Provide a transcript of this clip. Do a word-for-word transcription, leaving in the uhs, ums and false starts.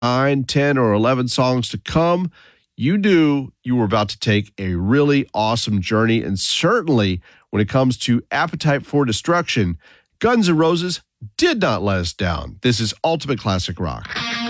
nine, ten, or eleven songs to come, you knew you were about to take a really awesome journey. And certainly when it comes to Appetite for Destruction, Guns N' Roses did not let us down. This is Ultimate Classic Rock.